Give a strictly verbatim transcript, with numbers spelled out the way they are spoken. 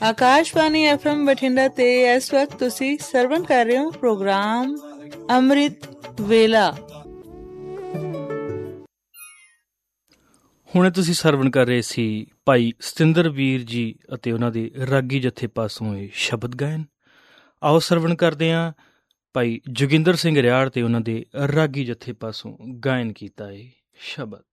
Akashvani F M Bathinda ਤੇ ਇਸ ਵਕਤ ਤੁਸੀਂ ਸਰਵਣ ਕਰ ਰਹੇ ਹੋ ਪ੍ਰੋਗਰਾਮ ਅੰਮ੍ਰਿਤ ਵੇਲਾ। ਹੁਣੇ ਤੁਸੀਂ ਸਰਵਣ ਕਰ ਰਹੇ ਸੀ ਭਾਈ ਸਤਿੰਦਰ ਵੀਰ ਜੀ ਅਤੇ ਉਹਨਾਂ ਦੇ ਰਾਗੀ ਜਥੇ ਪਾਸੋਂ ਇਹ ਸ਼ਬਦ ਗਾਇਨ। ਆਓ ਸਰਵਣ ਕਰਦੇ ਹਾਂ ਭਾਈ ਜੋਗਿੰਦਰ ਸਿੰਘ ਰਿਆੜ ਤੇ ਉਹਨਾਂ ਦੇ ਰਾਗੀ ਜਥੇ ਪਾਸੋਂ ਗਾਇਨ ਕੀਤਾ ਇਹ ਸ਼ਬਦ।